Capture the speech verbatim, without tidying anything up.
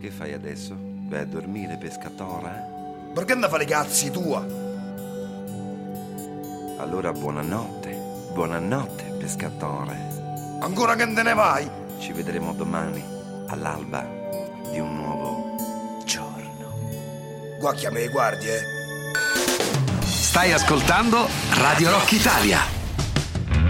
Che fai adesso? Vai a dormire, pescatore? Perché ne fa le cazzi tua? Allora buonanotte, buonanotte, pescatore. Ancora che te ne vai? Ci vedremo domani, all'alba di un nuovo giorno. Qua chiami le guardie, eh? Stai ascoltando Radio Rock Italia.